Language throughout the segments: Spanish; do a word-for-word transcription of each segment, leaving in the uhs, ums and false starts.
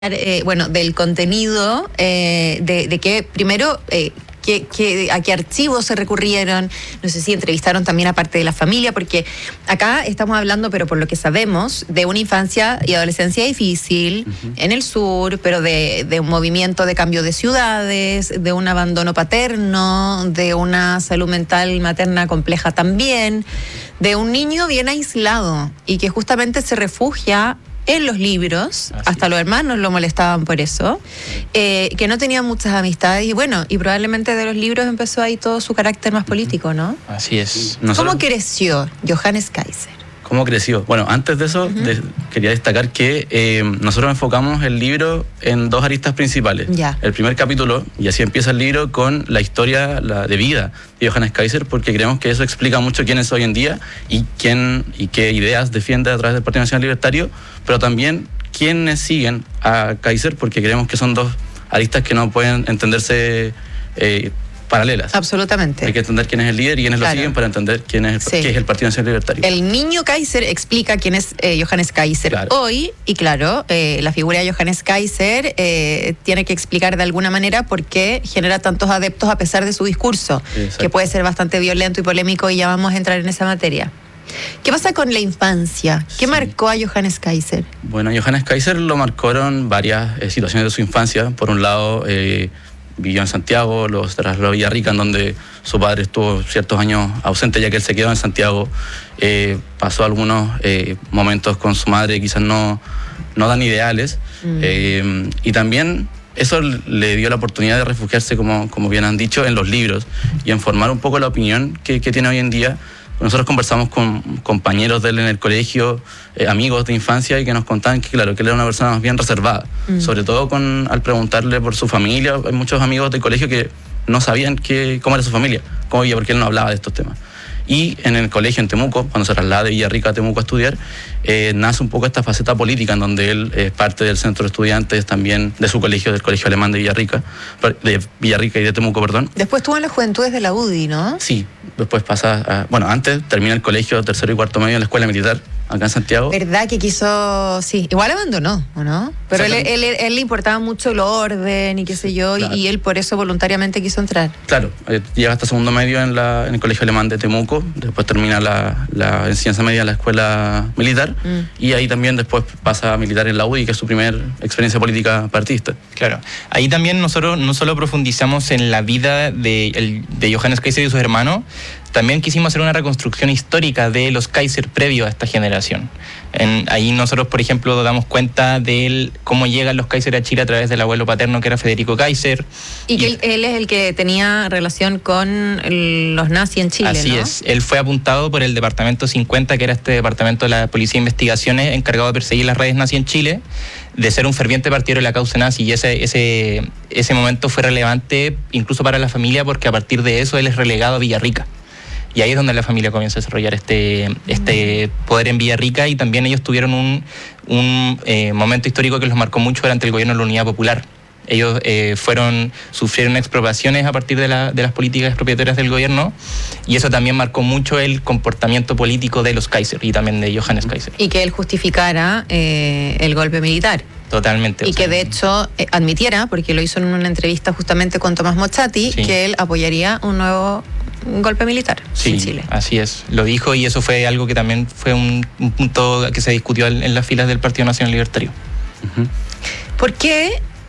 Eh, bueno, del contenido, eh, de, de que primero, eh, que, que, a qué archivos se recurrieron, no sé si entrevistaron también a parte de la familia, porque acá estamos hablando, pero por lo que sabemos, de una infancia y adolescencia difícil uh-huh. en el sur, pero de, de un movimiento de cambio de ciudades, de un abandono paterno, de una salud mental materna compleja también, de un niño bien aislado y que justamente se refugia en los libros, así hasta es. Los hermanos lo molestaban por eso, eh, que no tenía muchas amistades y bueno, y probablemente de los libros empezó ahí todo su carácter más político, ¿no? Así es. Nosotros... ¿Cómo creció Johannes Kaiser? ¿Cómo creció? Bueno, antes de eso, uh-huh. de, quería destacar que eh, nosotros enfocamos el libro en dos aristas principales. Ya. El primer capítulo, y así empieza el libro, con la historia la, de vida de Johannes Kaiser, porque creemos que eso explica mucho quién es hoy en día y, quién, y qué ideas defiende a través del Partido Nacional Libertario, pero también quiénes siguen a Kaiser, porque creemos que son dos aristas que no pueden entenderse eh, paralelas. Absolutamente. Hay que entender quién es el líder y quiénes claro. lo siguen para entender quién es el, sí. qué es el Partido Nacional Libertario. El niño Kaiser explica quién es eh, Johannes Kaiser claro. hoy, y claro, eh, la figura de Johannes Kaiser eh, tiene que explicar de alguna manera por qué genera tantos adeptos a pesar de su discurso, exacto. que puede ser bastante violento y polémico, y ya vamos a entrar en esa materia. ¿Qué pasa con la infancia? ¿Qué sí. marcó a Johannes Kaiser? Bueno, a Johannes Kaiser lo marcaron varias eh, situaciones de su infancia. Por un lado, eh, vivió en Santiago, luego se trasladó a Villarrica, en donde su padre estuvo ciertos años ausente, ya que él se quedó en Santiago. Eh, pasó algunos eh, momentos con su madre, quizás no, no tan ideales. Mm. Eh, y también eso le dio la oportunidad de refugiarse, como, como bien han dicho, en los libros y en formar un poco la opinión que, que tiene hoy en día. Nosotros conversamos con compañeros de él en el colegio, eh, amigos de infancia, y que nos contaban que, claro, que él era una persona más bien reservada. Mm. Sobre todo con, al preguntarle por su familia. Hay muchos amigos del colegio que no sabían que, cómo era su familia, cómo vivía, porque él no hablaba de estos temas. Y en el colegio en Temuco, cuando se traslada de Villarrica a Temuco a estudiar, eh, nace un poco esta faceta política, en donde él es parte del centro de estudiantes también de su colegio, del colegio alemán de Villarrica, de Villarrica y de Temuco, perdón. Después estuvo en las juventudes de la U D I, ¿no? Sí, después pasa, a, bueno, antes termina el colegio tercero y cuarto medio en la escuela militar, acá en Santiago. ¿Verdad que quiso, sí, igual abandonó, ¿o no? Pero él, él, él, él le importaba mucho el orden y qué sé yo, claro. y, y él por eso voluntariamente quiso entrar. Claro, eh, llega hasta segundo medio en, la, en el colegio alemán de Temuco, después termina la, la enseñanza media en la escuela militar, mm. y ahí también después pasa a militar en la U D I, que es su primera experiencia política partidista. Claro, ahí también nosotros no solo profundizamos en la vida de, el, de Johannes Kaiser y sus hermanos, también quisimos hacer una reconstrucción histórica de los Kaiser previo a esta generación. En, ahí nosotros, por ejemplo, damos cuenta de cómo llegan los Kaiser a Chile a través del abuelo paterno, que era Federico Kaiser. Y que y, él, él es el que tenía relación con el, los nazis en Chile, así ¿no? es. Él fue apuntado por el Departamento cincuenta, que era este departamento de la Policía de Investigaciones, encargado de perseguir las redes nazis en Chile, de ser un ferviente partidario de la causa nazi. Y ese, ese, ese momento fue relevante incluso para la familia, porque a partir de eso él es relegado a Villarrica. Y ahí es donde la familia comienza a desarrollar este, este poder en Villarrica, y también ellos tuvieron un, un eh, momento histórico que los marcó mucho durante el gobierno de la Unidad Popular. Ellos eh, fueron, sufrieron expropiaciones a partir de, la, de las políticas expropiatorias del gobierno, y eso también marcó mucho el comportamiento político de los Kaiser y también de Johannes Kaiser. Y que él justificara eh, el golpe militar. Totalmente. Y que de hecho eh, admitiera, porque lo hizo en una entrevista justamente con Tomás Mozzati, sí. que él apoyaría un nuevo un golpe militar sí, en Chile. Así es, lo dijo, y eso fue algo que también fue un, un punto que se discutió en, en las filas del Partido Nacional Libertario. Uh-huh. ¿Por qué?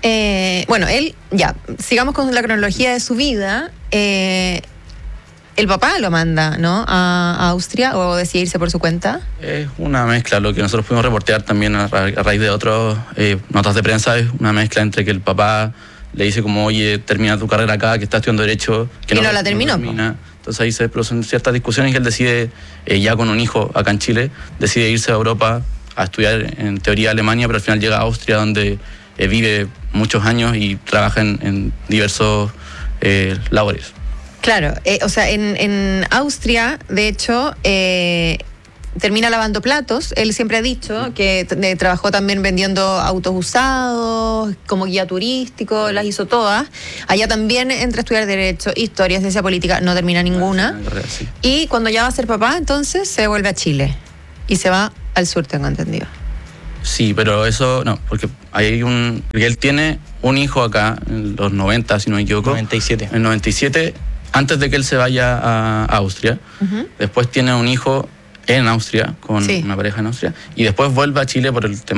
Eh, bueno, él, ya, sigamos con la cronología de su vida. Eh, el papá lo manda, ¿no? A, a Austria, o decide irse por su cuenta. Es una mezcla, lo que nosotros pudimos reportear también a, ra- a raíz de otras eh, notas de prensa, es una mezcla entre que el papá le dice como, oye, termina tu carrera acá, que estás estudiando Derecho. Que y no, no la terminó. No termina. Entonces ahí se producen ciertas discusiones, y él decide, eh, ya con un hijo acá en Chile, decide irse a Europa a estudiar en teoría Alemania, pero al final llega a Austria, donde eh, vive muchos años y trabaja en, en diversos eh, labores. Claro, eh, o sea, en, en Austria, de hecho, eh, termina lavando platos. Él siempre ha dicho que t- trabajó también vendiendo autos usados, como guía turístico, las hizo todas. Allá también entra a estudiar Derecho, Historia, Ciencia Política, no termina ninguna. Sí. Y cuando ya va a ser papá, entonces se vuelve a Chile y se va al sur, tengo entendido. Sí, pero eso no, porque hay un... Él tiene un hijo acá, en los noventa, si no me equivoco. noventa y siete. En noventa y siete, antes de que él se vaya a Austria. Uh-huh. Después tiene un hijo en Austria, con sí. una pareja en Austria. Y después vuelve a Chile por el tema